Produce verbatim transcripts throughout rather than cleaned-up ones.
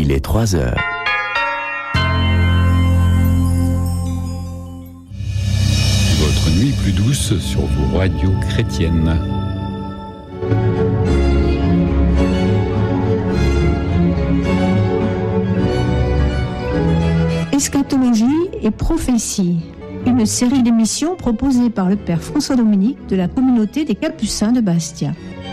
Il est trois heures. Votre nuit plus douce sur vos radios chrétiennes. Eschatologie et prophétie, une série d'émissions proposée par le Père François Dominique de la communauté des Capucins de Bastia.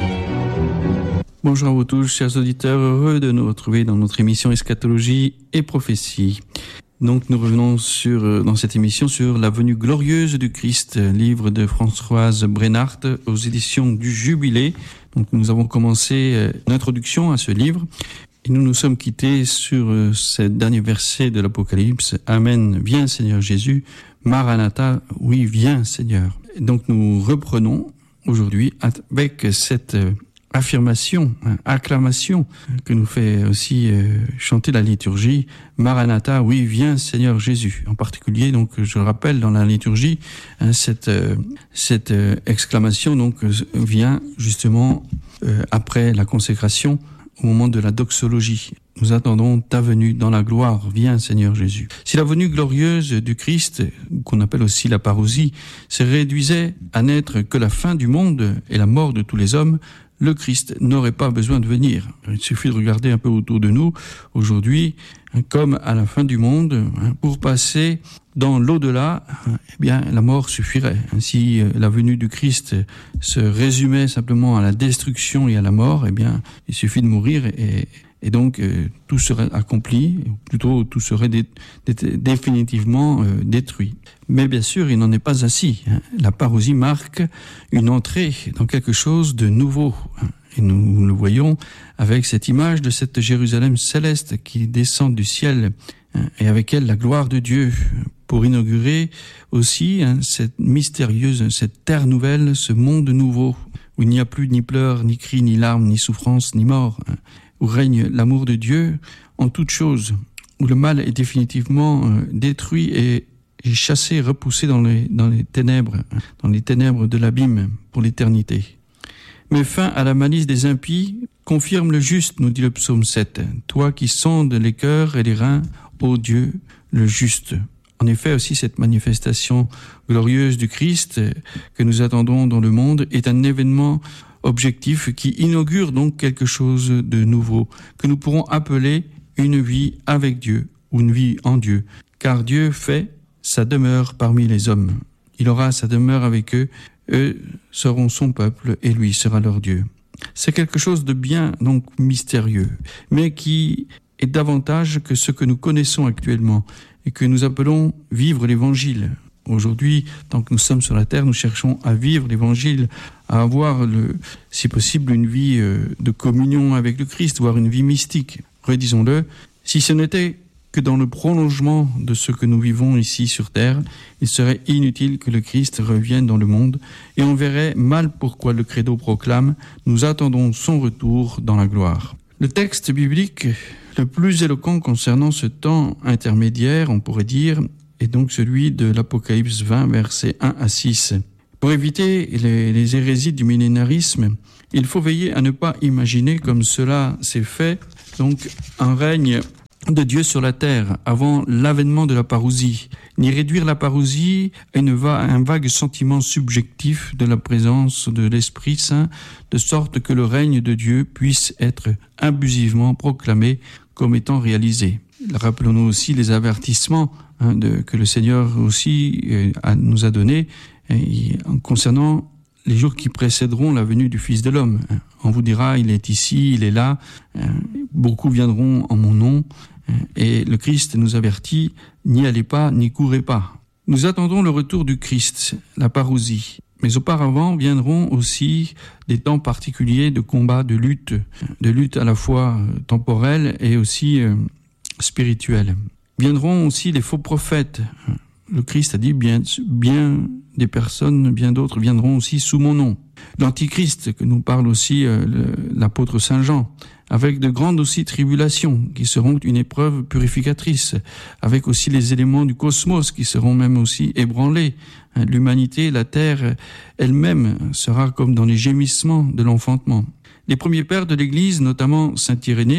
Bonjour à vous tous, chers auditeurs, heureux de nous retrouver dans notre émission Eschatologie et prophétie. Donc nous revenons sur, dans cette émission sur la venue glorieuse du Christ, livre de Françoise Brennart aux éditions du Jubilé. Donc nous avons commencé une introduction à ce livre. Et nous nous sommes quittés sur euh, ce dernier verset de l'Apocalypse. Amen, viens Seigneur Jésus. Maranatha, oui, viens Seigneur. Et donc nous reprenons aujourd'hui avec cette euh, affirmation, hein, acclamation que nous fait aussi euh, chanter la liturgie. Maranatha, oui, viens Seigneur Jésus. En particulier, donc je le rappelle, dans la liturgie, hein, cette, euh, cette euh, exclamation donc euh, vient justement euh, après la consécration, au moment de la doxologie. Nous attendons ta venue dans la gloire. Viens, Seigneur Jésus. Si la venue glorieuse du Christ, qu'on appelle aussi la parousie, se réduisait à n'être que la fin du monde et la mort de tous les hommes, le Christ n'aurait pas besoin de venir. Il suffit de regarder un peu autour de nous, aujourd'hui, comme à la fin du monde, pour passer dans l'au-delà, eh bien, la mort suffirait. Si la venue du Christ se résumait simplement à la destruction et à la mort, eh bien, il suffit de mourir et, et donc euh, tout serait accompli, ou plutôt tout serait dé, dé, définitivement euh, détruit. Mais bien sûr, il n'en est pas ainsi. Hein. La parousie marque une entrée dans quelque chose de nouveau. Hein. Et nous, nous le voyons avec cette image de cette Jérusalem céleste qui descend du ciel, hein, et avec elle la gloire de Dieu, pour inaugurer aussi hein, cette mystérieuse, cette terre nouvelle, ce monde nouveau, où il n'y a plus ni pleurs, ni cris, ni larmes, ni souffrances, ni mort, hein, où règne l'amour de Dieu en toutes choses, où le mal est définitivement euh, détruit et, et chassé, repoussé dans les, dans les ténèbres, hein, dans les ténèbres de l'abîme pour l'éternité. Mais fin à la malice des impies, confirme le juste, nous dit le psaume sept. Toi qui sondes les cœurs et les reins, ô Dieu, le juste. En effet, aussi cette manifestation glorieuse du Christ que nous attendons dans le monde est un événement objectif qui inaugure donc quelque chose de nouveau, que nous pourrons appeler une vie avec Dieu ou une vie en Dieu. Car Dieu fait sa demeure parmi les hommes. Il aura sa demeure avec eux. Eux seront son peuple et lui sera leur Dieu. C'est quelque chose de bien donc mystérieux, mais qui est davantage que ce que nous connaissons actuellement et que nous appelons vivre l'évangile. Aujourd'hui, tant que nous sommes sur la terre, nous cherchons à vivre l'évangile, à avoir, le, si possible, une vie de communion avec le Christ, voire une vie mystique. Redisons-le, si ce n'était que dans le prolongement de ce que nous vivons ici sur terre, il serait inutile que le Christ revienne dans le monde et on verrait mal pourquoi le credo proclame « Nous attendons son retour dans la gloire ». Le texte biblique le plus éloquent concernant ce temps intermédiaire, on pourrait dire, est donc celui de l'Apocalypse vingt, versets un à six. Pour éviter les, les hérésies du millénarisme, il faut veiller à ne pas imaginer comme cela s'est fait, donc un règne de Dieu sur la terre avant l'avènement de la parousie, ni réduire la parousie à une va- un vague sentiment subjectif de la présence de l'Esprit Saint, de sorte que le règne de Dieu puisse être abusivement proclamé comme étant réalisé. Rappelons-nous aussi les avertissements hein, de, que le Seigneur aussi euh, a, nous a donnés hein, concernant les jours qui précéderont la venue du Fils de l'homme. On vous dira, il est ici, il est là, beaucoup viendront en mon nom, et le Christ nous avertit, n'y allez pas, n'y courez pas. Nous attendons le retour du Christ, la parousie, mais auparavant viendront aussi des temps particuliers de combat, de lutte, de lutte à la fois temporelle et aussi euh, spirituelle. Viendront aussi les faux prophètes. Le Christ a dit bien, bien des personnes, bien d'autres viendront aussi sous mon nom. L'Antichrist, que nous parle aussi euh, le, l'apôtre Saint Jean, avec de grandes aussi tribulations qui seront une épreuve purificatrice, avec aussi les éléments du cosmos qui seront même aussi ébranlés. L'humanité, la terre elle-même sera comme dans les gémissements de l'enfantement. Les premiers pères de l'Église, notamment Saint Irénée,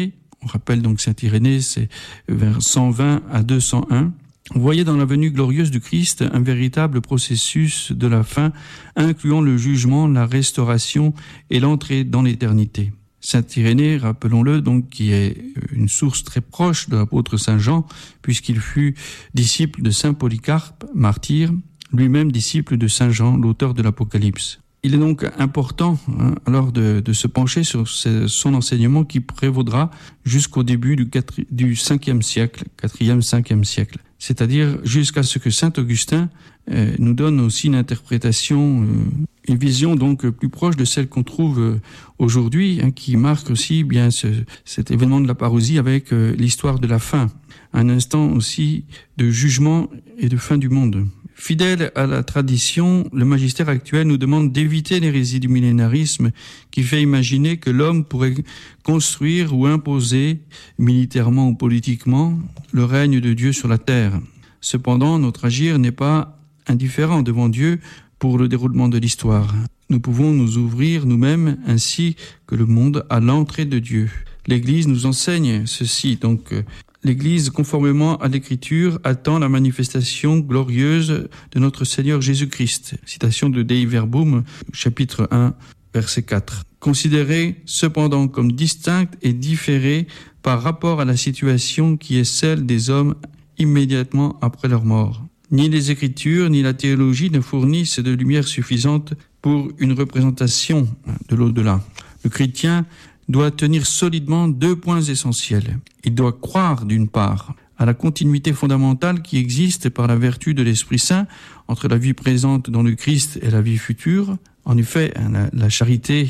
On rappelle donc Saint Irénée, c'est vers cent vingt à deux cent un. Vous voyez dans la venue glorieuse du Christ un véritable processus de la fin, incluant le jugement, la restauration et l'entrée dans l'éternité. Saint Irénée, rappelons-le, donc, qui est une source très proche de l'apôtre Saint Jean, puisqu'il fut disciple de Saint Polycarpe, martyr, lui-même disciple de Saint Jean, l'auteur de l'Apocalypse. Il est donc important hein, alors de, de se pencher sur ce, son enseignement qui prévaudra jusqu'au début du, quatre, du cinquième siècle, quatrième, cinquième siècle. C'est-à-dire jusqu'à ce que saint Augustin euh, nous donne aussi une interprétation, euh, une vision donc plus proche de celle qu'on trouve euh, aujourd'hui, hein, qui marque aussi bien ce, cet événement de la parousie avec euh, l'histoire de la fin, un instant aussi de jugement et de fin du monde. Fidèle à la tradition, le magistère actuel nous demande d'éviter l'hérésie du millénarisme qui fait imaginer que l'homme pourrait construire ou imposer, militairement ou politiquement, le règne de Dieu sur la terre. Cependant, notre agir n'est pas indifférent devant Dieu pour le déroulement de l'histoire. Nous pouvons nous ouvrir nous-mêmes ainsi que le monde à l'entrée de Dieu. L'Église nous enseigne ceci, donc l'Église, conformément à l'Écriture, attend la manifestation glorieuse de notre Seigneur Jésus-Christ. Citation de Dei Verbum, chapitre un, verset quatre. Considérée cependant comme distincte et différée par rapport à la situation qui est celle des hommes immédiatement après leur mort. Ni les Écritures ni la théologie ne fournissent de lumière suffisante pour une représentation de l'au-delà. Le chrétien doit tenir solidement deux points essentiels. Il doit croire, d'une part, à la continuité fondamentale qui existe par la vertu de l'Esprit Saint entre la vie présente dans le Christ et la vie future. En effet, la, la charité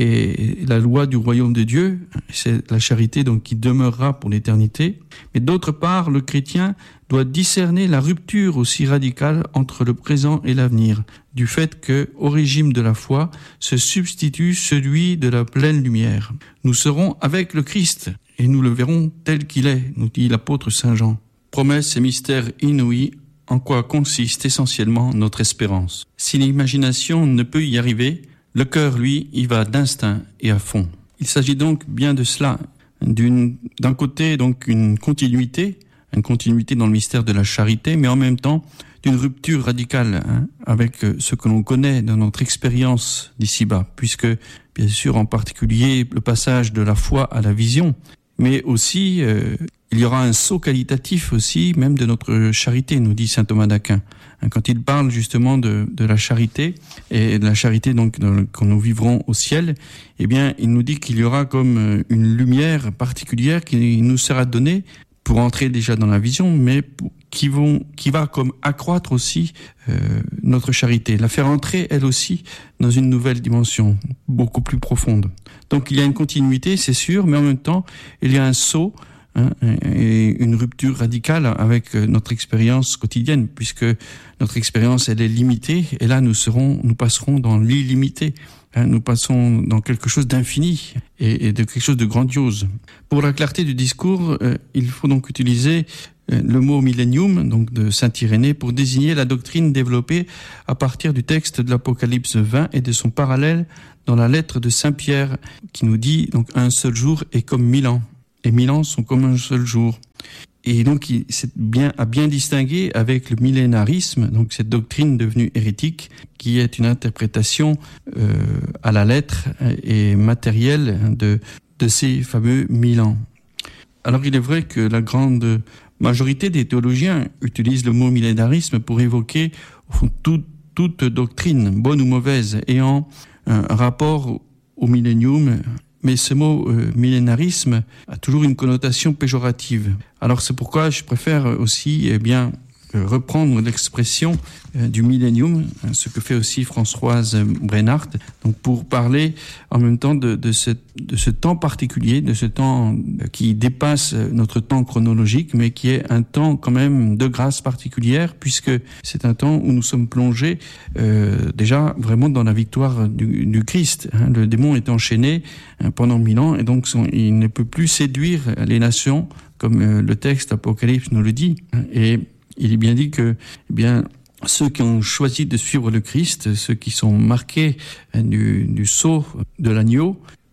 est la loi du royaume de Dieu. C'est la charité donc qui demeurera pour l'éternité. Mais d'autre part, le chrétien doit discerner la rupture aussi radicale entre le présent et l'avenir, du fait que, au régime de la foi, se substitue celui de la pleine lumière. Nous serons avec le Christ, et nous le verrons tel qu'il est, nous dit l'apôtre Saint Jean. Promesse et mystère inouï, en quoi consiste essentiellement notre espérance. Si l'imagination ne peut y arriver, le cœur, lui, y va d'instinct et à fond. Il s'agit donc bien de cela, d'une, d'un côté, donc, une continuité, une continuité dans le mystère de la charité, mais en même temps d'une rupture radicale hein, avec ce que l'on connaît dans notre expérience d'ici-bas, puisque, bien sûr, en particulier, le passage de la foi à la vision, mais aussi, euh, il y aura un saut qualitatif aussi, même de notre charité, nous dit saint Thomas d'Aquin. Quand il parle justement de, de la charité, et de la charité donc dans, quand nous vivrons au ciel, eh bien, il nous dit qu'il y aura comme une lumière particulière qui nous sera donnée pour entrer déjà dans la vision, mais pour, qui vont, qui va comme accroître aussi euh, notre charité, la faire entrer elle aussi dans une nouvelle dimension, beaucoup plus profonde. Donc il y a une continuité, c'est sûr, mais en même temps il y a un saut hein, et une rupture radicale avec notre expérience quotidienne, puisque notre expérience elle est limitée, et là nous serons, nous passerons dans l'illimité. Nous passons dans quelque chose d'infini et, et de quelque chose de grandiose. Pour la clarté du discours, euh, il faut donc utiliser euh, le mot millénium, donc de saint Irénée, pour désigner la doctrine développée à partir du texte de l'Apocalypse vingt et de son parallèle dans la lettre de saint Pierre, qui nous dit donc un seul jour est comme mille ans, et mille ans sont comme un seul jour. Et donc, il c'est bien, à bien distinguer avec le millénarisme, donc cette doctrine devenue hérétique, qui est une interprétation euh, à la lettre et matérielle de, de ces fameux mille ans. Alors, il est vrai que la grande majorité des théologiens utilisent le mot millénarisme pour évoquer au fond, tout, toute doctrine, bonne ou mauvaise, ayant un rapport au millénium. Mais ce mot euh, millénarisme a toujours une connotation péjorative. Alors c'est pourquoi je préfère aussi eh bien euh, reprendre l'expression euh, du millénium, hein, ce que fait aussi Françoise Brennart, donc pour parler en même temps de, de, ce, de ce temps particulier, de ce temps euh, qui dépasse notre temps chronologique, mais qui est un temps quand même de grâce particulière, puisque c'est un temps où nous sommes plongés euh, déjà vraiment dans la victoire du, du Christ. Hein. Le démon est enchaîné hein, pendant mille ans, et donc son, il ne peut plus séduire les nations, comme euh, le texte Apocalypse nous le dit. Et il est bien dit que eh bien, ceux qui ont choisi de suivre le Christ, ceux qui sont marqués hein, du, du sceau de l'agneau,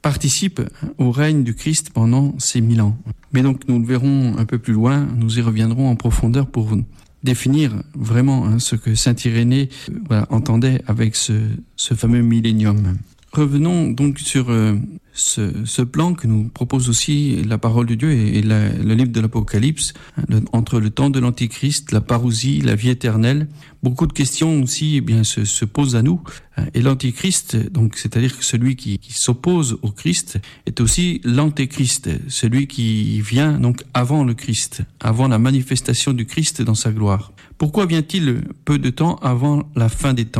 participe au règne du Christ pendant ces mille ans. Mais donc nous le verrons un peu plus loin, nous y reviendrons en profondeur pour définir vraiment hein, ce que saint Irénée euh, voilà, entendait avec ce, ce fameux millénium. Revenons donc sur euh, ce, ce plan que nous propose aussi la parole de Dieu et, et la, le livre de l'Apocalypse, hein, le, entre le temps de l'Antichrist, la parousie, la vie éternelle. Beaucoup de questions aussi eh bien, se, se posent à nous. Hein, et l'Antichrist, donc, c'est-à-dire que celui qui, qui s'oppose au Christ, est aussi l'Antéchrist, celui qui vient donc avant le Christ, avant la manifestation du Christ dans sa gloire. Pourquoi vient-il peu de temps avant la fin des temps ?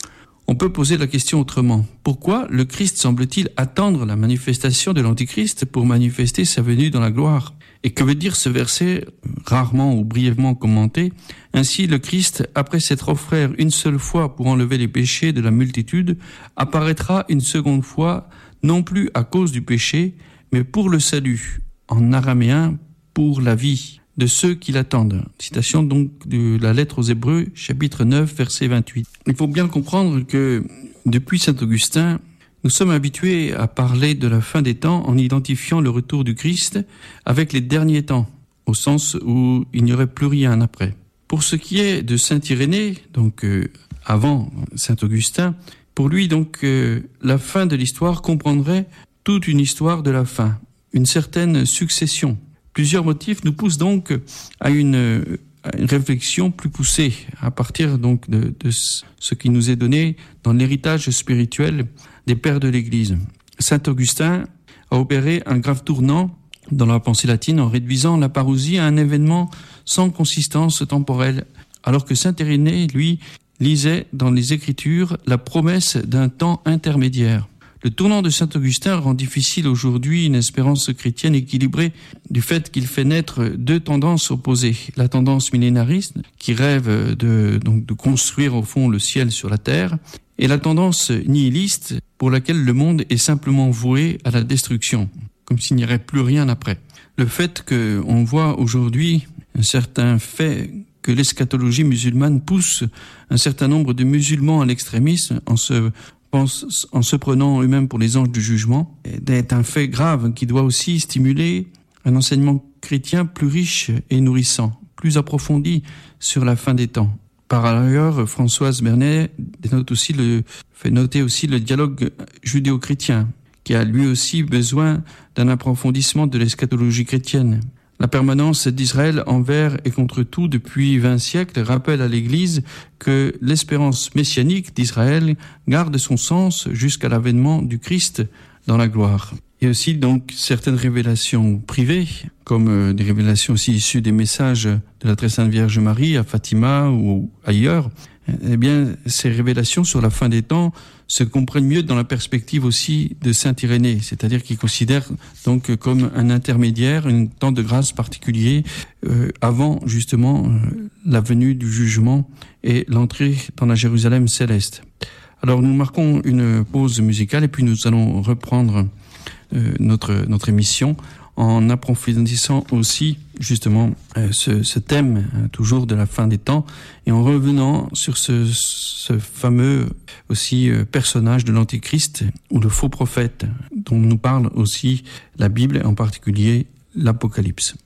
On peut poser la question autrement. Pourquoi le Christ semble-t-il attendre la manifestation de l'Antichrist pour manifester sa venue dans la gloire ? Et que veut dire ce verset, rarement ou brièvement commenté ? Ainsi, le Christ, après s'être offert une seule fois pour enlever les péchés de la multitude, apparaîtra une seconde fois, non plus à cause du péché, mais pour le salut, en araméen, pour la vie de ceux qui l'attendent. Citation donc de la lettre aux Hébreux, chapitre neuf, verset vingt-huit. Il faut bien comprendre que depuis saint Augustin, nous sommes habitués à parler de la fin des temps en identifiant le retour du Christ avec les derniers temps, au sens où il n'y aurait plus rien après. Pour ce qui est de saint Irénée, donc euh, avant saint Augustin, pour lui donc euh, la fin de l'histoire comprendrait toute une histoire de la fin, une certaine succession. Plusieurs motifs nous poussent donc à une, à une réflexion plus poussée à partir donc de, de ce qui nous est donné dans l'héritage spirituel des pères de l'Église. Saint Augustin a opéré un grave tournant dans la pensée latine en réduisant la parousie à un événement sans consistance temporelle, alors que saint Irénée, lui, lisait dans les Écritures la promesse d'un temps intermédiaire. Le tournant de saint Augustin rend difficile aujourd'hui une espérance chrétienne équilibrée du fait qu'il fait naître deux tendances opposées. La tendance millénariste, qui rêve de, donc, de construire au fond le ciel sur la terre, et la tendance nihiliste, pour laquelle le monde est simplement voué à la destruction, comme s'il n'y aurait plus rien après. Le fait qu'on voit aujourd'hui un certain fait que l'eschatologie musulmane pousse un certain nombre de musulmans à l'extrémisme en se en se prenant eux-mêmes pour les anges du jugement, est un fait grave qui doit aussi stimuler un enseignement chrétien plus riche et nourrissant, plus approfondi sur la fin des temps. Par ailleurs, Françoise Bernet dénote aussi le, fait noter aussi le dialogue judéo-chrétien, qui a lui aussi besoin d'un approfondissement de l'eschatologie chrétienne. La permanence d'Israël envers et contre tout depuis vingt siècles rappelle à l'Église que l'espérance messianique d'Israël garde son sens jusqu'à l'avènement du Christ dans la gloire. Et aussi donc certaines révélations privées, comme des révélations aussi issues des messages de la très sainte Vierge Marie à Fatima ou ailleurs, eh bien ces révélations sur la fin des temps se comprennent mieux dans la perspective aussi de saint Irénée, c'est-à-dire qu'il considère donc comme un intermédiaire, un temps de grâce particulier euh, avant justement euh, la venue du jugement et l'entrée dans la Jérusalem céleste. Alors nous marquons une pause musicale et puis nous allons reprendre euh, notre notre émission en approfondissant aussi justement euh, ce, ce thème euh, toujours de la fin des temps et en revenant sur ce, ce fameux aussi euh, personnage de l'Antéchrist ou le faux prophète dont nous parle aussi la Bible et en particulier l'Apocalypse.